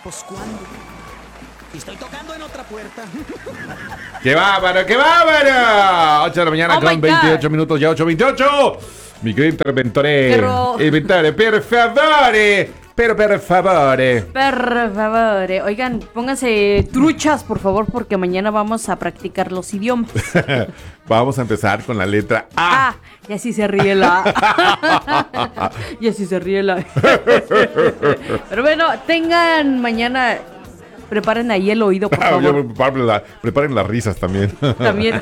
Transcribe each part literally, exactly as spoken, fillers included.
Pues ¿cuándo? Estoy tocando en otra puerta. ¡Qué bárbaro, qué bárbaro! ocho de la mañana Oh con my veintiocho God. minutos, ya ocho veintiocho. Mi querido interventore. Pero- Inventore, per favore. Pero per favore. Por favor, eh, oigan, pónganse truchas, por favor, porque mañana vamos a practicar los idiomas. Vamos a empezar con la letra A. Ah, y así se ríe la A. Y así se ríe la A. Pero bueno, tengan mañana, preparen ahí el oído, por Ah, yo favor. preparen, la- preparen las risas también. También.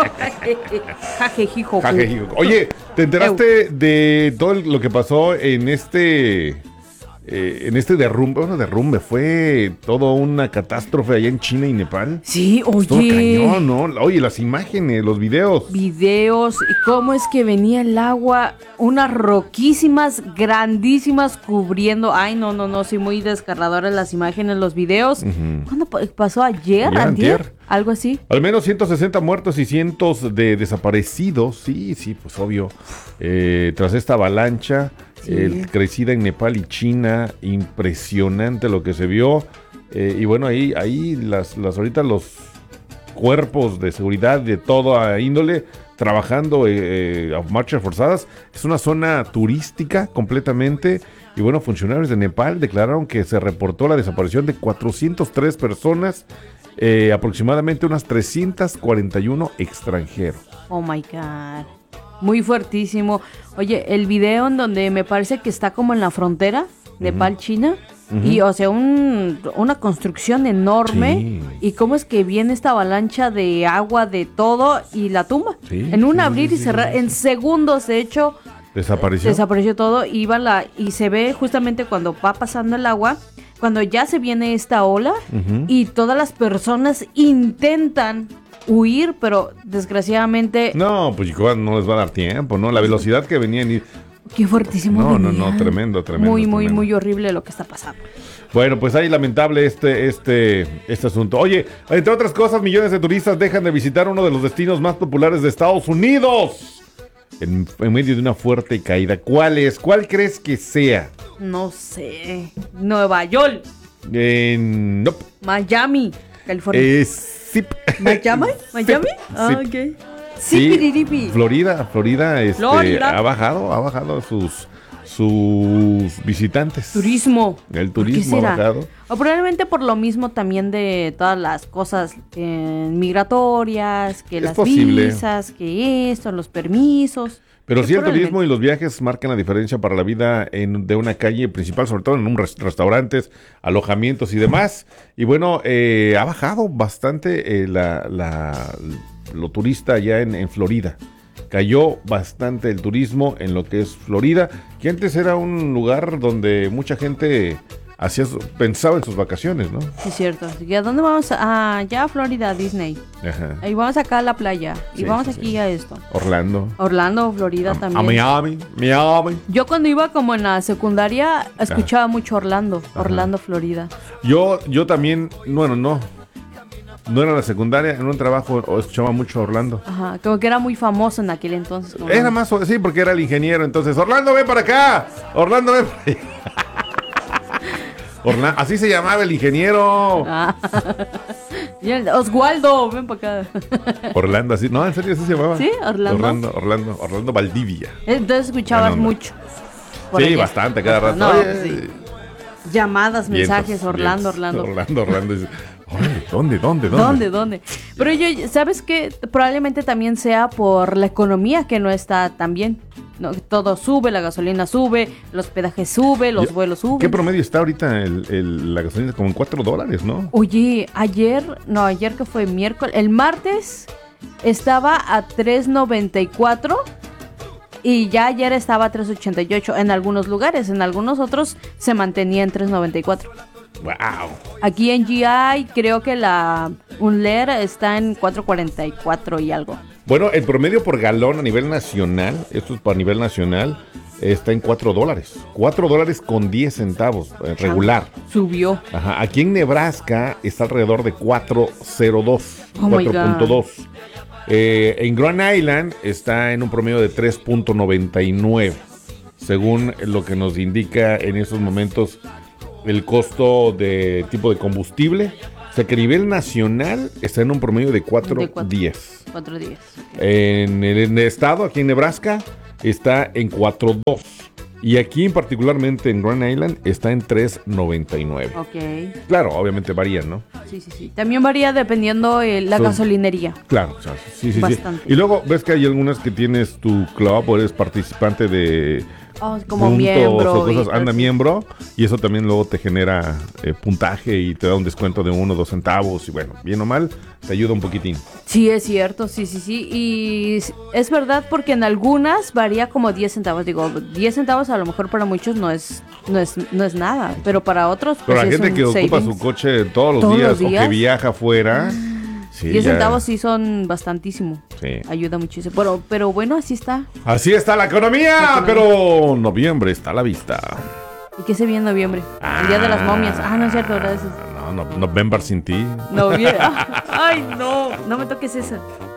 Jajejijo. Jajejijo. Oye, ¿te enteraste de todo lo que pasó en este eh, en este derrumbe? Bueno, derrumbe, fue toda una catástrofe allá en China y Nepal. Sí, Estuvo oye. cañón, ¿no? Oye, las imágenes, los videos. Videos, y cómo es que venía el agua, unas roquísimas, grandísimas, cubriendo. Ay, no, no, no, sí, muy desgarradoras las imágenes, los videos. Ujú. ¿Cuándo pa- pasó? ¿Ayer? Ayer, ¿Antier? antier. Algo así. Al menos ciento sesenta muertos y cientos de desaparecidos. Sí, sí, pues obvio. Eh, tras esta avalancha, Sí. el, crecida en Nepal y China, impresionante lo que se vio. Eh, y bueno, ahí, ahí las, las ahorita los cuerpos de seguridad de toda índole trabajando eh, eh, a marchas forzadas. Es una zona turística completamente. Y bueno, funcionarios de Nepal declararon que se reportó la desaparición de cuatrocientas tres personas, eh, aproximadamente unas trescientos cuarenta y uno extranjeros. Oh my God. Muy fuertísimo. Oye, el video en donde me parece que está como en la frontera, Nepal-China. Ujú. Y, o sea, un, una construcción enorme. Sí. Y cómo es que viene esta avalancha de agua, de todo, y la tumba. Sí, en un sí, abrir sí, y sí, cerrar, sí. en segundos, de hecho, Desapareció. desapareció todo. Iba la, y se ve justamente cuando va pasando el agua, cuando ya se viene esta ola, Ujú. y todas las personas intentan huir, pero desgraciadamente, No, pues chicos, no les va a dar tiempo, ¿no? La velocidad que venían y... qué fuertísimo. No, no, venía. no, tremendo, tremendo, Muy, muy, tremendo. muy horrible lo que está pasando. Bueno, pues ahí lamentable este, este, este asunto. Oye, entre otras cosas, millones de turistas dejan de visitar uno de los destinos más populares de Estados Unidos. En, en medio de una fuerte caída. ¿Cuál es? ¿Cuál crees que sea? No sé. Nueva York, En... nope. Miami, California. Es... Zip. ¿Miami? ¿Miami? Zip. Ah, Zip. ok. Sí, Sí, piriripi. Florida, Florida, este, Florida. ha bajado, ha bajado sus, sus visitantes. Turismo. El ¿Por qué turismo ha será? bajado. O probablemente por lo mismo también de todas las cosas eh, migratorias, que Es las posible. visas, que esto, los permisos. Pero Que sí, el probablemente- turismo y los viajes marcan la diferencia para la vida en, de una calle principal, sobre todo en un res- restaurantes, alojamientos y demás. Y bueno, eh, ha bajado bastante eh, la, la- lo turista allá en, en Florida. Cayó bastante el turismo en lo que es Florida, que antes era un lugar donde mucha gente hacía su- pensaba en sus vacaciones, ¿no? Sí, cierto. Así que, ¿a dónde vamos? Ah, ya a Florida, Disney. Ajá. Y vamos acá a la playa. Y Sí, vamos sí, aquí sí. a esto. Orlando. Orlando, Florida A, a también. Miami, Miami. Yo cuando iba como en la secundaria escuchaba mucho Orlando, Ajá. Orlando, Florida. Yo, yo también, bueno, no. No era la secundaria, en un trabajo o escuchaba mucho Orlando. Ajá, como que era muy famoso en aquel entonces. como- Era más, sí, porque era el ingeniero, entonces, Orlando, ven para acá. Orlando, ven para allá. Orla- así se llamaba el ingeniero. Ah. Y el- Oswaldo, ven para acá. Orlando, así, no, en serio, así se llamaba. ¿Sí? ¿Orlando? Orlando, Orlando, Orlando Valdivia. Entonces escuchabas Buena onda. mucho. por Sí, allá. bastante, cada rato. No, Oye, pues sí. Llamadas, vientos, mensajes, Orlando, vientos. Orlando. Orlando, Orlando. Dice, "Oye, ¿dónde, dónde, dónde? ¿Dónde, dónde? Pero yo, ¿sabes qué? Probablemente también sea por la economía que no está tan bien. No, todo sube, la gasolina sube, los hospedajes sube, los Ya- vuelos suben. ¿Qué promedio está ahorita el, el- la gasolina? Como en cuatro dólares, ¿no? Oye, ayer, no, ayer que fue miércoles, el martes estaba a tres noventa y cuatro y ya ayer estaba a tres ochenta y ocho en algunos lugares, en algunos otros se mantenía en tres noventa y cuatro. ¡Wow! Aquí en G I creo que la Unler está en cuatro cuarenta y cuatro y algo. Bueno, el promedio por galón a nivel nacional, esto es para nivel nacional, está en cuatro dólares. cuatro dólares con diez centavos, eh, regular. Subió. Ajá. Aquí en Nebraska está alrededor de cuatro cero dos, Oh my cuatro punto dos. Eh, en Grand Island está en un promedio de tres punto noventa y nueve, según lo que nos indica en estos momentos el costo de tipo de combustible. O sea que a nivel nacional está en un promedio de cuatro diez. cuatro diez. En el, en el estado, aquí en Nebraska, está en cuatro dos. Y aquí, en particularmente en Grand Island, está en tres noventa y nueve. Ok. Claro, obviamente varían, ¿no? Sí, sí, sí. También varía dependiendo eh, la Son- gasolinería. Claro, o sea, sí, sí, Bastante. sí. Y luego ves que hay algunas que tienes tu club o eres participante de Oh, como puntos miembro. o y cosas, todo anda eso. miembro, y eso también luego te genera eh, puntaje y te da un descuento de uno o dos centavos, y bueno, bien o mal, te ayuda un poquitín. Sí, es cierto, sí, sí, sí. Y s- es verdad porque en algunas varía como diez centavos. Digo, diez centavos a lo mejor para muchos no es no es, no es nada, pero para otros Pero pues la es gente un que ocupa savings. su coche todos los ¿Todos días, los o que días? viaja afuera, sí, diez ya- centavos sí son bastantísimo. sí. Ayuda muchísimo. Pero, pero bueno, así está. Así está la economía, La economía. pero noviembre está a la vista. ¿Y qué se viene en noviembre? El día de las momias. Ah, no es cierto, ¿verdad? Eso es No, no, November sin ti. noviembre. Ay, no, no me toques esa.